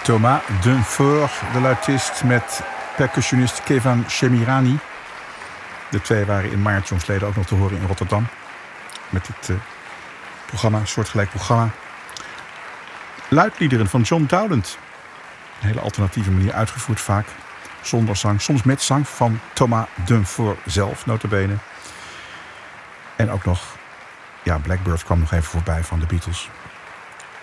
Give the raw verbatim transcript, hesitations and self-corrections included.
Thomas Dunford, de luitist, met percussionist Kevan Shemirani. De twee waren in maart jongsleden ook nog te horen in Rotterdam. Met het uh, programma, een soortgelijk programma. Luidliederen van John Dowland. Een hele alternatieve manier uitgevoerd vaak. Zonder zang, soms met zang van Thomas Dunford zelf, nota bene. En ook nog, ja, Blackbird kwam nog even voorbij van de Beatles.